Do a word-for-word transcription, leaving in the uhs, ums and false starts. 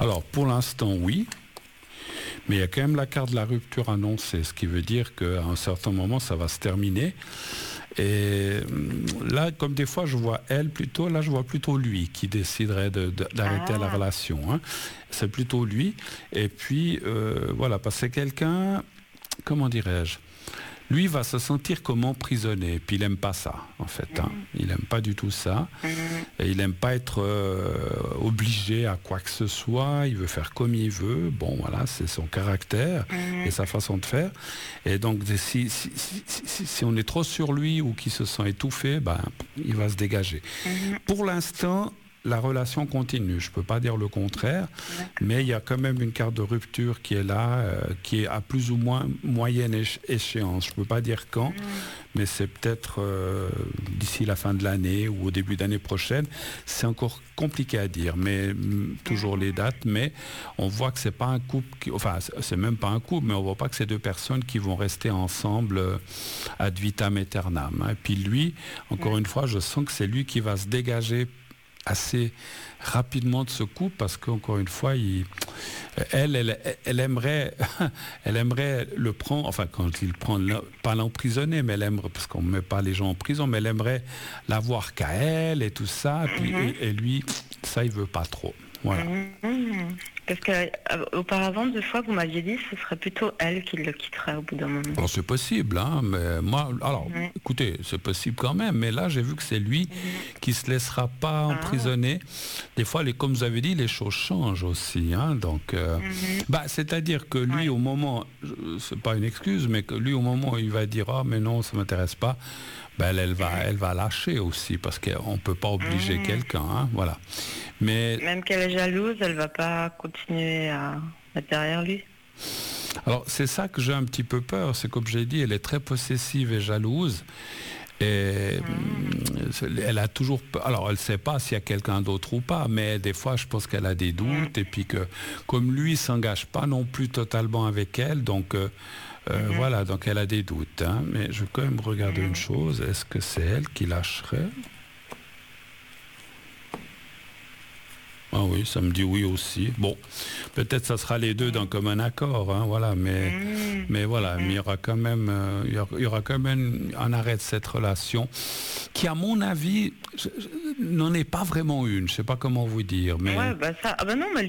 Alors, pour l'instant, oui. Mais il y a quand même la carte de la rupture annoncée, ce qui veut dire qu'à un certain moment, ça va se terminer. Et là, comme des fois, je vois elle plutôt, là, je vois plutôt lui qui déciderait de, de, d'arrêter ah. la relation. Hein. C'est plutôt lui. Et puis, euh, voilà, parce que c'est quelqu'un, comment dirais-je, lui va se sentir comme emprisonné, puis il n'aime pas ça, en fait. Hein. Il n'aime pas du tout ça. Et il n'aime pas être euh, obligé à quoi que ce soit. Il veut faire comme il veut. Bon, voilà, c'est son caractère et sa façon de faire. Et donc, si, si, si, si, si on est trop sur lui ou qu'il se sent étouffé, ben, il va se dégager. Pour l'instant, la relation continue, je ne peux pas dire le contraire, mais il y a quand même une carte de rupture qui est là, euh, qui est à plus ou moins moyenne éche- échéance. Je ne peux pas dire quand, mmh. mais c'est peut-être euh, d'ici la fin de l'année ou au début d'année prochaine. C'est encore compliqué à dire, mais m- toujours les dates, mais on voit que c'est pas un couple, qui, enfin c'est même pas un couple, mais on voit pas que c'est deux personnes qui vont rester ensemble euh, ad vitam aeternam. Hein. Et puis lui, encore mmh. une fois, je sens que c'est lui qui va se dégager assez rapidement de ce couple parce qu'encore une fois il, elle, elle, elle aimerait elle aimerait le prendre, enfin quand il prend, pas l'emprisonner, mais elle aimerait, parce qu'on ne met pas les gens en prison, mais elle aimerait l'avoir qu'à elle et tout ça, puis, mm-hmm. et, et lui ça il veut pas trop, voilà. Mm-hmm. Parce qu'auparavant, deux fois, vous m'aviez dit que ce serait plutôt elle qui le quitterait au bout d'un moment. Bon, c'est possible, hein, mais moi, alors, mmh. écoutez, c'est possible quand même, mais là, j'ai vu que c'est lui mmh. qui ne se laissera pas emprisonner. Ah. Des fois, les, comme vous avez dit, les choses changent aussi, hein, donc, euh, mmh. bah, c'est-à-dire que lui, ouais. au moment, c'est pas une excuse, mais que lui, au moment où il va dire, ah, oh, mais non, ça m'intéresse pas, ben, elle, elle, va, elle va lâcher aussi, parce qu'on ne peut pas obliger mmh. quelqu'un, hein, voilà. Mais, même qu'elle est jalouse, elle ne va pas continuer à être derrière lui. Alors, c'est ça que j'ai un petit peu peur, c'est comme j'ai dit, elle est très possessive et jalouse. Et mmh. elle a toujours peur. Alors, elle ne sait pas s'il y a quelqu'un d'autre ou pas, mais des fois, je pense qu'elle a des doutes. Mmh. Et puis que, comme lui, il ne s'engage pas non plus totalement avec elle, donc... Euh, Euh, mmh. Voilà, donc elle a des doutes, hein, mais je vais quand même regarder mmh. une chose, est-ce que c'est elle qui lâcherait? Ah oui, ça me dit oui aussi. Bon, peut-être ça sera les deux dans comme un accord, hein, voilà, mais, mmh. mais voilà, mais il y aura quand même, euh, il y aura, il y aura quand même un arrêt de cette relation qui, à mon avis, je, je, n'en est pas vraiment une. Je sais pas comment vous dire, mais. Ouais, bah ça, ah bah non, mais